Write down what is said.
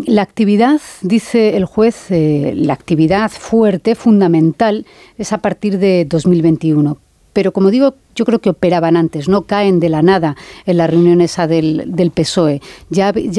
La actividad, dice el juez, la actividad fuerte, fundamental, es a partir de 2021. Pero como digo, yo creo que operaban antes, no caen de la nada en la reunión esa del PSOE. Ya